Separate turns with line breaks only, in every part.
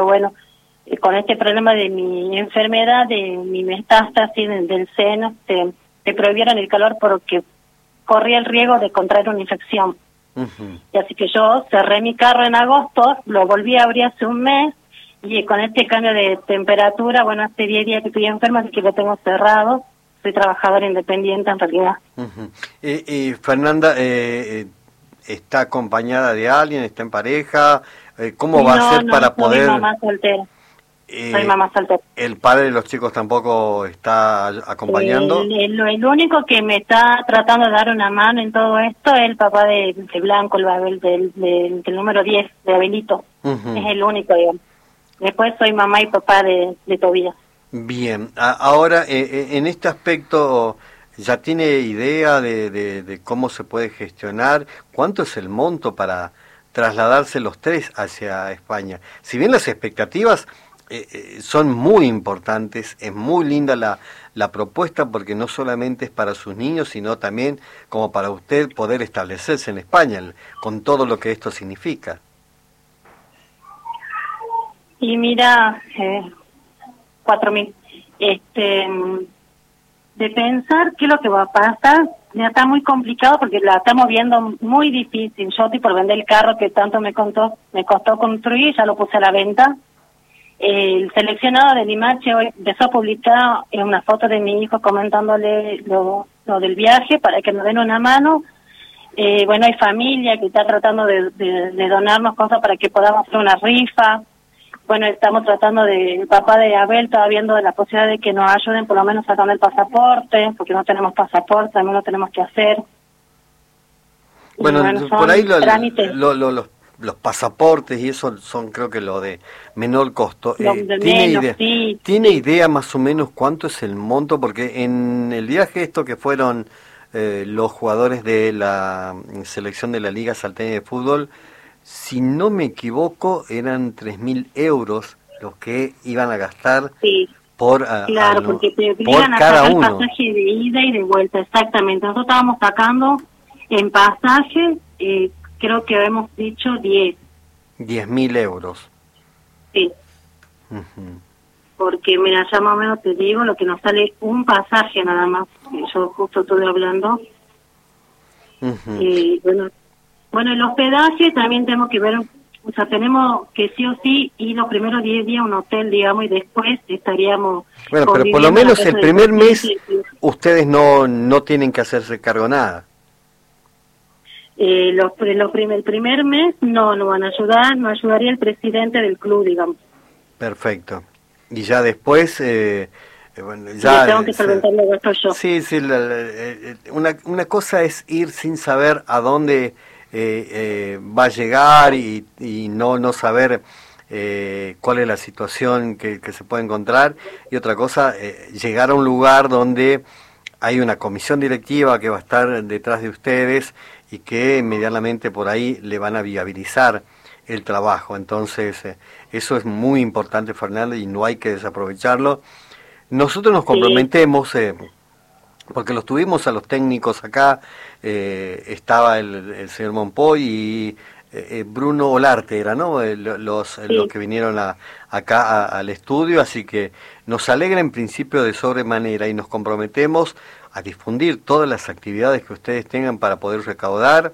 bueno, con este problema de mi enfermedad, de mi metástasis del seno, te prohibieron el calor porque corría el riesgo de contraer una infección. Y así que yo cerré mi carro en agosto, lo volví a abrir hace un mes, y con este cambio de temperatura, bueno, hace 10 días que estoy enferma, así que lo tengo cerrado. Soy trabajadora independiente en realidad.
Fernanda, ¿está acompañada de alguien? ¿Está en pareja? ¿Cómo va a ser para poder...?
No, soy mamá soltera. Soy mamá soltera.
¿El padre de los chicos tampoco está acompañando?
El único que me está tratando de dar una mano en todo esto es el papá de Blanco, el Babel, del número 10, de Abelito. Es el único, digamos. Después soy mamá y papá de Tobías.
Bien, ahora en este aspecto, ¿ya tiene idea de cómo se puede gestionar? ¿Cuánto es el monto para trasladarse los tres hacia España? Si bien las expectativas son muy importantes, es muy linda la propuesta, porque no solamente es para sus niños, sino también como para usted poder establecerse en España, con todo lo que esto significa.
Y mira, 4.000. De pensar qué es lo que va a pasar, ya está muy complicado porque la estamos viendo muy difícil. Yo estoy por vender el carro que tanto me costó construir, ya lo puse a la venta. El seleccionado de Limache hoy empezó a publicar una foto de mi hijo comentándole lo del viaje para que nos den una mano. Bueno, hay familia que está tratando de donarnos cosas para que podamos hacer una rifa. Bueno, estamos tratando el papá de Abel estaba viendo de la posibilidad de que nos ayuden por lo menos sacando el pasaporte, porque no tenemos pasaporte, también lo tenemos que hacer.
Bueno, por ahí los pasaportes y eso son, creo que lo de menor costo. ¿Tiene idea más o menos cuánto es el monto? Porque en el viaje que fueron los jugadores de la selección de la Liga Salteña de Fútbol, si no me equivoco, eran 3.000 euros los que iban a gastar por cada uno.
El pasaje de ida y de vuelta, exactamente. Nosotros estábamos sacando en pasaje, creo que hemos dicho
10.000 euros.
Sí. Porque, mira, ya más o menos te digo lo que nos sale un pasaje nada más. Yo justo estuve hablando. Bueno, el hospedaje también tenemos que ver, o sea, tenemos que sí o sí ir los primeros 10 días a un hotel, digamos, y después estaríamos...
Bueno, pero por lo menos el primer mes ustedes no tienen que hacerse cargo nada.
El primer mes no nos van a ayudar, nos ayudaría el presidente del club, digamos.
Perfecto. Y ya después... bueno, ya
tengo que solventar los gastos yo.
Sí, una cosa es ir sin saber a dónde va a llegar y no saber cuál es la situación que se puede encontrar, y otra cosa, llegar a un lugar donde hay una comisión directiva que va a estar detrás de ustedes y que medianamente por ahí le van a viabilizar el trabajo. Entonces, eso es muy importante, Fernando, y no hay que desaprovecharlo. Nosotros nos comprometemos, porque los tuvimos a los técnicos acá, estaba el señor Monpoy y Bruno Olarte era, ¿no? Los que vinieron acá al estudio, así que nos alegra en principio de sobremanera y nos comprometemos a difundir todas las actividades que ustedes tengan para poder recaudar.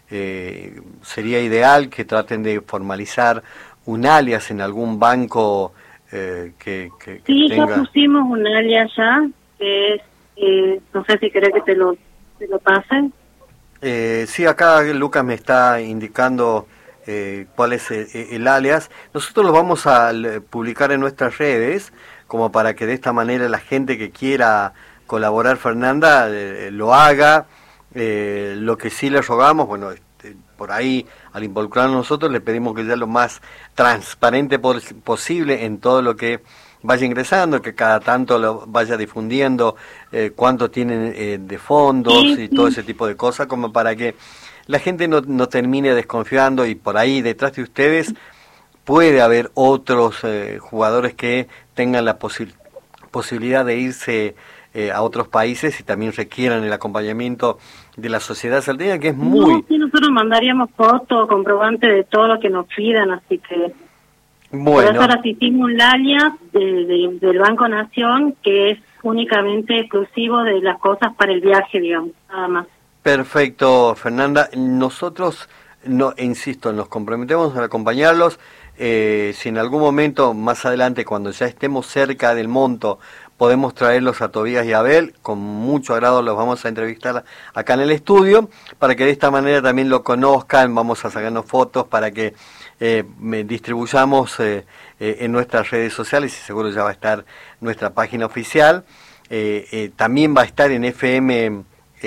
Sería ideal que traten de formalizar un alias en algún banco que tenga...
ya pusimos un alias ya, que es, no sé si querés que te lo pasen.
Sí, acá Lucas me está indicando cuál es el alias. Nosotros lo vamos a publicar en nuestras redes, como para que de esta manera la gente que quiera colaborar, Fernanda, lo haga. Lo que sí le rogamos, bueno, por ahí al involucrarnos nosotros le pedimos que sea lo más transparente posible en todo lo que vaya ingresando, que cada tanto lo vaya difundiendo, cuánto tienen de fondos y todo ese tipo de cosas, como para que la gente no termine desconfiando, y por ahí detrás de ustedes puede haber otros jugadores que tengan la posibilidad de irse a otros países y también requieran el acompañamiento de la sociedad salteña, que es muy...
No, sí, nosotros mandaríamos fotos, comprobantes de todo lo que nos pidan, así que... Por eso
Bueno,
ahora sí hicimos un alias del Banco Nación, que es únicamente exclusivo de las cosas para el viaje, digamos, nada más.
perfecto, Fernanda. Nosotros, no, insisto, nos comprometemos a acompañarlos. Si en algún momento más adelante, cuando ya estemos cerca del monto, podemos traerlos a Tobías y Abel, con mucho agrado los vamos a entrevistar acá en el estudio, para que de esta manera también lo conozcan. Vamos a sacarnos fotos para que distribuyamos en nuestras redes sociales, y seguro ya va a estar nuestra página oficial. También va a estar en FM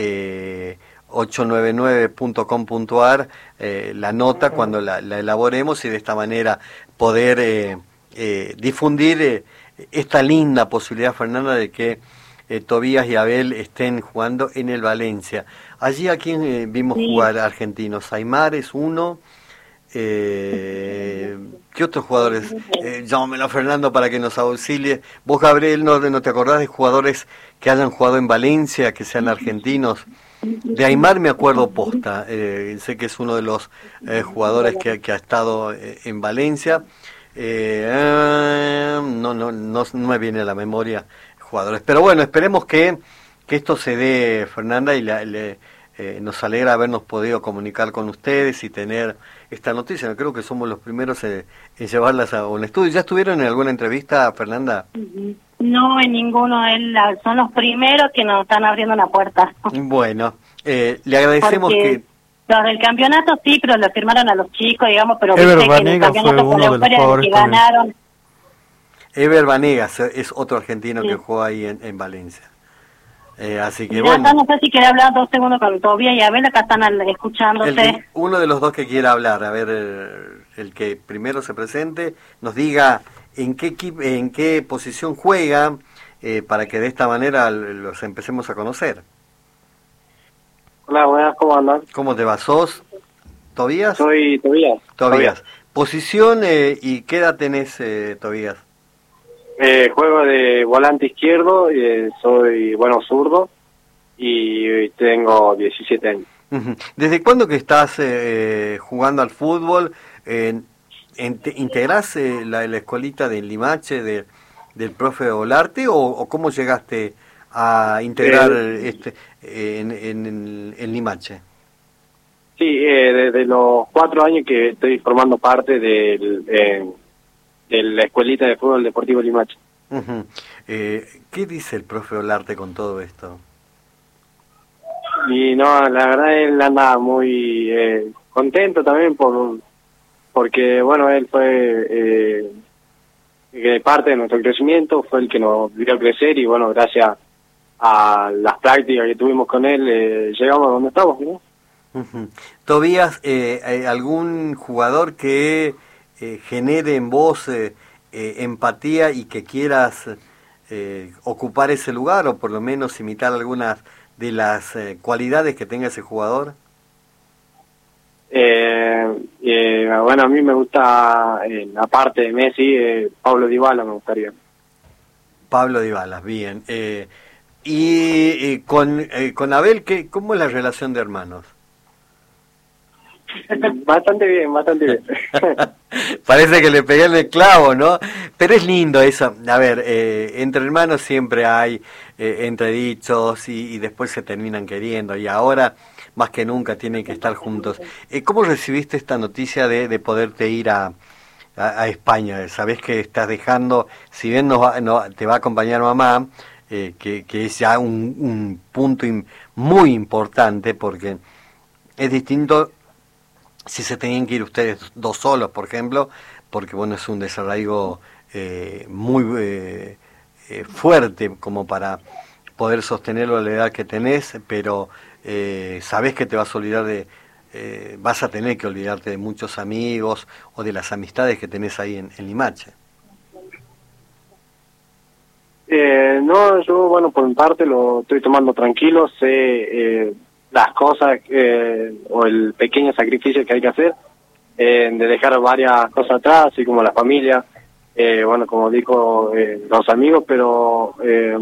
899.com.ar la nota cuando la elaboremos, y de esta manera poder difundir esta linda posibilidad, Fernanda, de que Tobías y Abel estén jugando en el Valencia. Allí a quién vimos
Sí.
jugar argentinos. Aymar es uno. ¿Qué otros jugadores? Llámamelo a Fernando para que nos auxilie. Vos, Gabriel, ¿no te acordás de jugadores que hayan jugado en Valencia, que sean argentinos? De Aymar me acuerdo posta. Sé que es uno de los jugadores que ha estado en Valencia. No me viene a la memoria jugadores. Pero bueno, esperemos que esto se dé, Fernanda, y nos alegra habernos podido comunicar con ustedes y tener esta noticia. Creo que somos los primeros en llevarlas a un estudio. ¿Ya estuvieron en alguna entrevista, Fernanda?
No, en ninguno, son los primeros que nos están abriendo la puerta.
Bueno, le agradecemos
Porque los del campeonato sí, pero lo firmaron a los chicos, digamos, pero
Ever
viste que en el
Banega fue
campeonato con la
uno de los
euforia de
jugadores
que
también.
ganaron.
Ever Vanegas es otro argentino
Sí.
que juega ahí en Valencia. Así que
Mirá,
bueno,
no sé si quiere hablar 2 segundos con Tobías y Abel, acá están escuchándose.
uno de los dos que quiera hablar, a ver, el que primero se presente, nos diga en qué posición juega, para que de esta manera los empecemos a conocer.
Hola, buenas, ¿cómo andan?
¿Cómo te va? ¿Sos Tobías?
Soy Tobías.
Tobías. Posición y qué edad tenés, Tobías.
Juego de volante izquierdo, soy, zurdo, y tengo 17 años.
Ujú. ¿Desde cuándo que estás jugando al fútbol? ¿Integrás la escuelita de Limache del profe Olarte o cómo llegaste a integrar en Limache?
Sí, desde los 4 años que estoy formando parte de la escuelita de fútbol deportivo Limache.
Ujú. ¿Qué dice el profe Olarte con todo esto?
Y no, la verdad él anda muy contento también porque, él fue parte de nuestro crecimiento, fue el que nos vio crecer y, gracias a las prácticas que tuvimos con él, llegamos a donde estamos, ¿no?
Ujú. Tobías, ¿algún jugador que genere en vos empatía y que quieras ocupar ese lugar, o por lo menos imitar algunas de las cualidades que tenga ese jugador?
A mí me gusta, aparte de Messi, Pablo Dybala me gustaría.
Pablo Dybala, bien. Con Abel, ¿cómo es la relación de hermanos?
Bastante bien, bastante bien.
Parece que le pegué en el clavo, ¿no? Pero es lindo eso. A ver, entre hermanos siempre hay entredichos y después se terminan queriendo, y ahora más que nunca tienen que estar juntos. ¿Cómo recibiste esta noticia de poderte ir a España? Sabés que estás dejando, si bien te va a acompañar mamá, que es ya un punto muy importante, porque es distinto si se tenían que ir ustedes dos solos, por ejemplo, porque es un desarraigo muy fuerte como para poder sostenerlo a la edad que tenés, pero sabés que te vas a olvidar vas a tener que olvidarte de muchos amigos o de las amistades que tenés ahí en Limache.
No, yo, por mi parte lo estoy tomando tranquilo, sé las cosas o el pequeño sacrificio que hay que hacer, de dejar varias cosas atrás, así como la familia, como dijo, los amigos, pero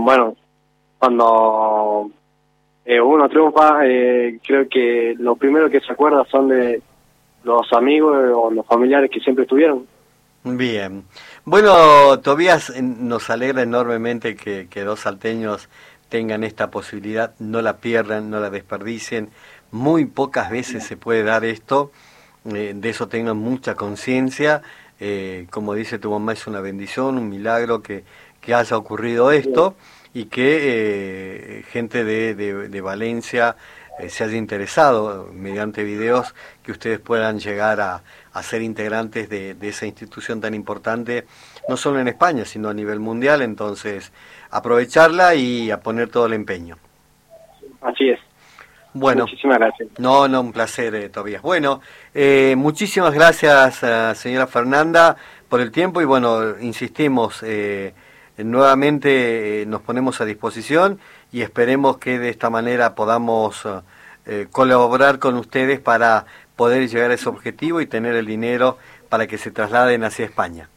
cuando uno triunfa, creo que lo primero que se acuerda son de los amigos o los familiares que siempre estuvieron.
Bien. Bueno, Tobías, nos alegra enormemente que dos salteños tengan esta posibilidad, no la pierdan, no la desperdicien. Muy pocas veces se puede dar esto, de eso tengan mucha conciencia. Como dice tu mamá, es una bendición, un milagro que haya ocurrido esto y que gente de Valencia se haya interesado mediante videos, que ustedes puedan llegar a ser integrantes de esa institución tan importante, no solo en España, sino a nivel mundial. Entonces, aprovecharla y a poner todo el empeño.
Así es.
Bueno,
muchísimas gracias.
No, un placer, Tobías. Bueno, muchísimas gracias, señora Fernanda, por el tiempo y bueno, insistimos, nuevamente nos ponemos a disposición y esperemos que de esta manera podamos colaborar con ustedes para poder llegar a ese objetivo y tener el dinero para que se trasladen hacia España.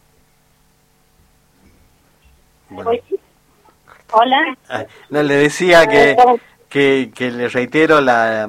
Bueno.
Hola.
No, le decía que le reitero la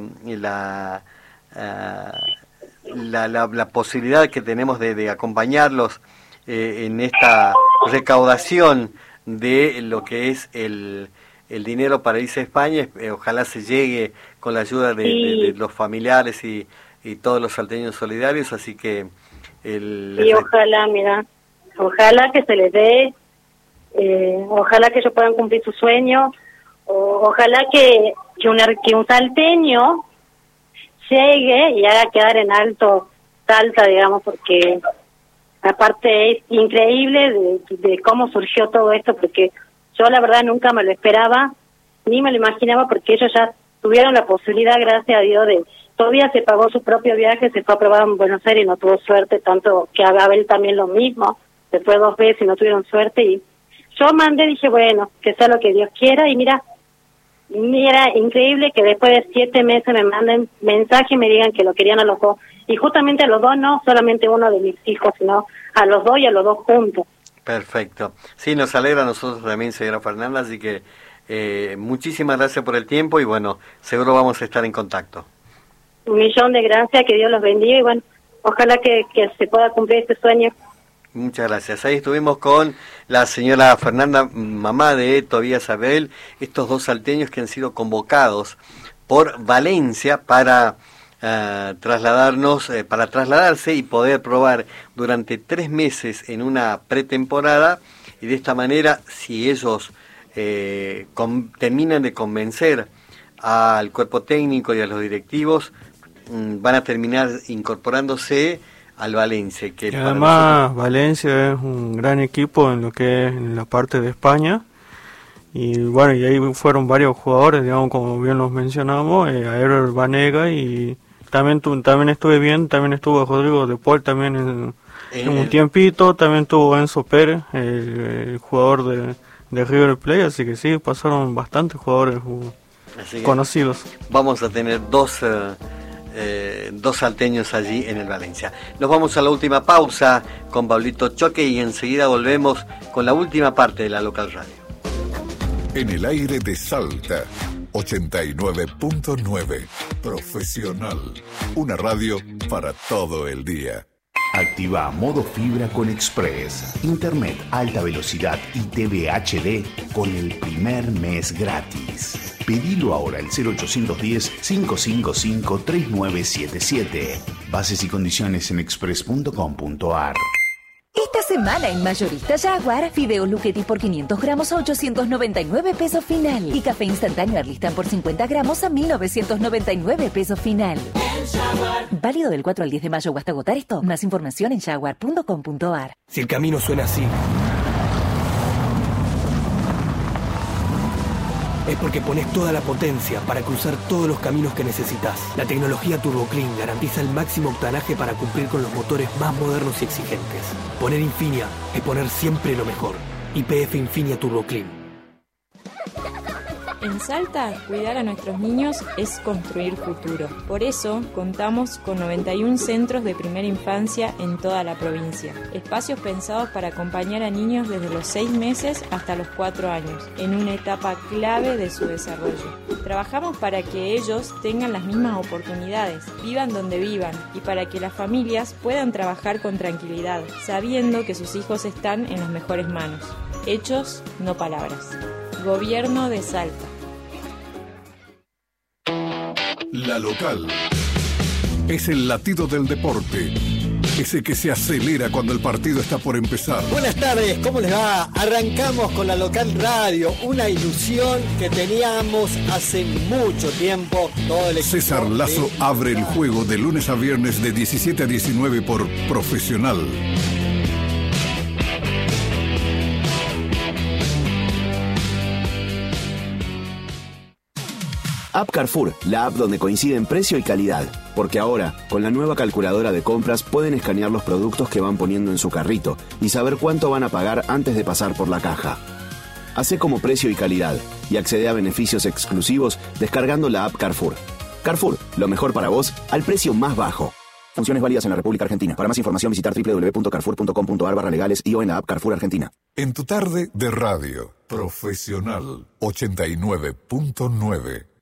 posibilidad que tenemos de acompañarlos en esta recaudación de lo que es el dinero para irse a España. Ojalá se llegue con la ayuda de los familiares y todos los salteños solidarios, así que
y ojalá, mira, ojalá que se les dé, ojalá que ellos puedan cumplir su sueño, ojalá que un salteño llegue y haga quedar en alto Salta, digamos, porque aparte es increíble de cómo surgió todo esto, porque yo la verdad nunca me lo esperaba, ni me lo imaginaba, porque ellos ya tuvieron la posibilidad, gracias a Dios, todavía se pagó su propio viaje, se fue a probar en Buenos Aires y no tuvo suerte, tanto que a Abel también lo mismo, se fue 2 veces y no tuvieron suerte, y yo dije, bueno, que sea lo que Dios quiera, y mira, increíble que después de 7 meses me manden mensaje y me digan que lo querían a los dos, y justamente a los dos, no solamente uno de mis hijos, sino a los dos y a los dos juntos.
Perfecto. Sí, nos alegra a nosotros también, señora Fernanda, así que muchísimas gracias por el tiempo y bueno, seguro vamos a estar en contacto.
1.000.000 de gracias, que Dios los bendiga y bueno, ojalá que se pueda cumplir este sueño.
Muchas gracias. Ahí estuvimos con la señora Fernanda, mamá de Tobías Abel, estos dos salteños que han sido convocados por Valencia para trasladarse y poder probar durante 3 meses en una pretemporada, y de esta manera, si ellos terminan de convencer al cuerpo técnico y a los directivos, van a terminar incorporándose al Valencia. Que
y además Valencia es un gran equipo en lo que es en la parte de España, y bueno, y ahí fueron varios jugadores, digamos, como bien los mencionamos, Aero Banega, y también estuvo Rodrigo de Paul también en un tiempito, también estuvo Enzo Pérez, el jugador de River Plate, así que sí, pasaron bastantes jugadores conocidos.
Vamos a tener dos salteños allí en el Valencia. Nos vamos a la última pausa con Pablito Choque y enseguida volvemos con la última parte de la Local Radio.
En el aire de Salta, 89.9, Profesional, una radio para todo el día.
Activa modo fibra con Express, internet alta velocidad y TV HD con el primer mes gratis. Pedilo ahora al 0810-555-3977. Bases y condiciones en express.com.ar.
Esta semana en Mayorista Jaguar, fideos Luchetti por 500 gramos a 899 pesos final. Y café instantáneo Arlistan por 50 gramos a 1999 pesos final. Válido del 4 al 10 de mayo o hasta agotar esto. Más información en jaguar.com.ar.
Si el camino suena así, es porque pones toda la potencia para cruzar todos los caminos que necesitas. La tecnología Turbo Clean garantiza el máximo octanaje para cumplir con los motores más modernos y exigentes. Poner Infinia es poner siempre lo mejor. YPF Infinia Turbo Clean.
En Salta, cuidar a nuestros niños es construir futuro. Por eso, contamos con 91 centros de primera infancia en toda la provincia. Espacios pensados para acompañar a niños desde los 6 meses hasta los 4 años, en una etapa clave de su desarrollo. Trabajamos para que ellos tengan las mismas oportunidades, vivan donde vivan, y para que las familias puedan trabajar con tranquilidad, sabiendo que sus hijos están en las mejores manos. Hechos, no palabras. Gobierno de Salta.
La Local es el latido del deporte, ese que se acelera cuando el partido está por empezar.
Buenas tardes, ¿cómo les va? Arrancamos con La Local Radio, una ilusión que teníamos hace mucho tiempo. Todo el
César Lazo abre el juego de lunes a viernes de 17 a 19 por Profesional.
App Carrefour, la app donde coinciden precio y calidad. Porque ahora, con la nueva calculadora de compras, pueden escanear los productos que van poniendo en su carrito y saber cuánto van a pagar antes de pasar por la caja. Hacé como precio y calidad y accede a beneficios exclusivos descargando la app Carrefour. Carrefour, lo mejor para vos al precio más bajo. Funciones válidas en la República Argentina. Para más información visitar www.carrefour.com.ar/legales y o en la app Carrefour Argentina.
En tu tarde de radio, Profesional 89.9.